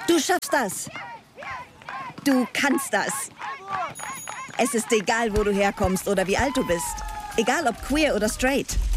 Du schaffst das. Du kannst das. Es ist egal, wo du herkommst oder wie alt du bist. Egal ob queer oder straight.